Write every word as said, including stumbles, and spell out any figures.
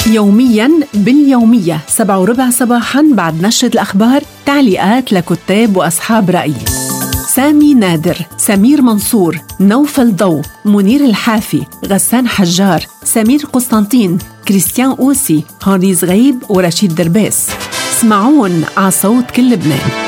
يومياً باليومية سبعة وربع صباحاً بعد نشرة الأخبار تعليقات لكتاب وأصحاب رأي: سامي نادر، سمير منصور، نوفل ضو، منير الحافي، غسان حجار، سمير قسطنطين، كريستيان أوسي، هنري زغيب ورشيد درباس. اسمعون على صوت كل لبنان.